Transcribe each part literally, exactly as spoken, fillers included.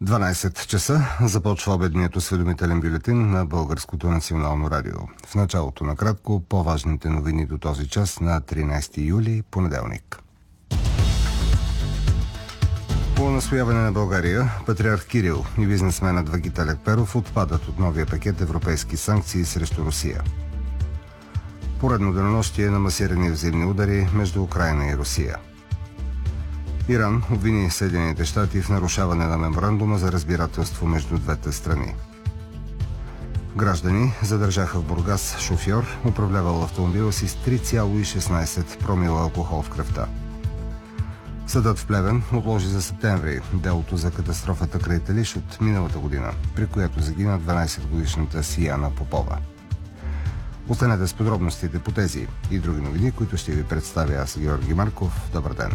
дванайсет часа започва обедният осведомителен бюлетин на Българското национално радио. В началото накратко по-важните новини до този час на тринайсети юли, понеделник. По настояване на България, патриарх Кирил и бизнесменът Вагит Алекперов отпадат от новия пакет европейски санкции срещу Русия. Поредно денонощие на масирани взаимни удари между Украйна и Русия. Иран обвини Съединените щати в нарушаване на меморандума за разбирателство между двете страни. Граждани задържаха в Бургас шофьор, управлявал автомобила си с три цяло и шестнайсет промила алкохол в кръвта. Съдът в Плевен отложи за септември делото за катастрофата край Телиш от миналата година, при която загина дванайсетгодишната Сияна Попова. Останете с подробностите по тези и други новини, които ще ви представя аз, Георги Марков. Добър ден!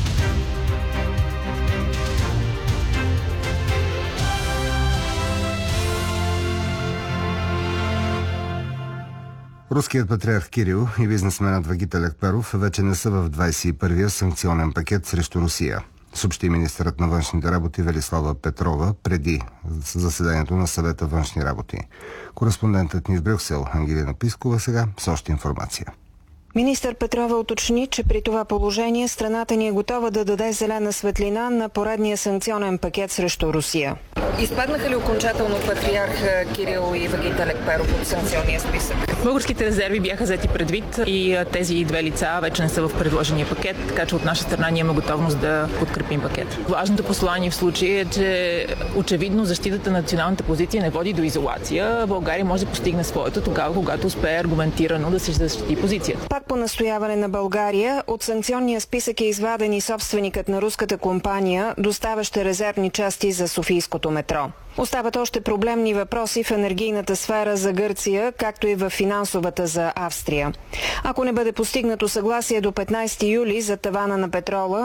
Руският патриарх Кирил и бизнесменът Вагит Алекперов вече не са в двайсет и първия санкционен пакет срещу Русия, съобщи министърът на външните работи Велислава Петрова преди заседанието на съвета външни работи. Кореспондентът ни в Брюксел Ангелина Пискова сега с още информация. Министър Петрова уточни, че при това положение страната ни е готова да даде зелена светлина на поредния санкционен пакет срещу Русия. Изпаднаха ли окончателно патриарх Кирил и Вагит Алекперов от санкционния списък? Българските резерви бяха взети предвид и тези две лица вече не са в предложения пакет, така че от наша страна ние имаме готовност да подкрепим пакет. Важното послание в случая е, че очевидно защитата на националната позиция не води до изолация. България може да постигне своето тогава, когато успее аргументирано да се защити позицията. Пак по настояване на България, от санкционния списък е изваден и собственикът на руската компания, доставяща резервни части за софийското метро. Остават още проблемни въпроси в енергийната сфера за Гърция, както и в финансовата за Австрия. Ако не бъде постигнато съгласие до петнайсети юли за тавана на петрола,